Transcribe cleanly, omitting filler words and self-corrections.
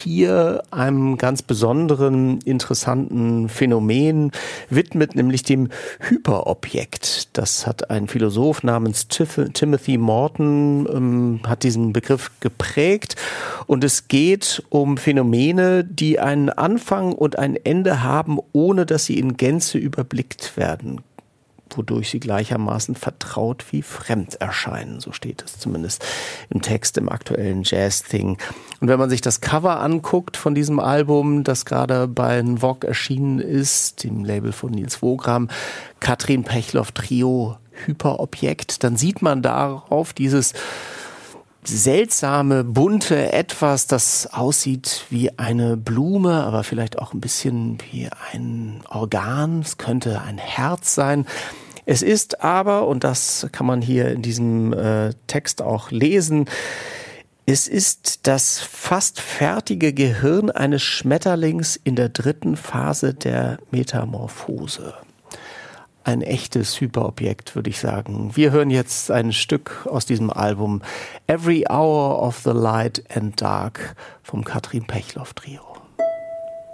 hier einem ganz besonderen, interessanten Phänomen widmet, nämlich dem Hyperobjekt. Das hat ein Philosoph namens Timothy Morton, hat diesen Begriff geprägt. Und es geht um Phänomene, die einen Anfang und ein Ende haben, ohne dass sie in Gänze überblickt werden, wodurch sie gleichermaßen vertraut wie fremd erscheinen. So steht es zumindest im Text im aktuellen Jazz-Thing. Und wenn man sich das Cover anguckt von diesem Album, das gerade bei Vogue erschienen ist, dem Label von Nils Wogram, Katrin Pechloff Trio Hyperobjekt, dann sieht man darauf dieses seltsame, bunte Etwas, das aussieht wie eine Blume, aber vielleicht auch ein bisschen wie ein Organ. Es könnte ein Herz sein. Es ist aber, und das kann man hier in diesem Text auch lesen, es ist das fast fertige Gehirn eines Schmetterlings in der 3. Phase der Metamorphose. Ein echtes Hyperobjekt, würde ich sagen. Wir hören jetzt ein Stück aus diesem Album Every Hour of the Light and Dark vom Katrin Pechloff Trio.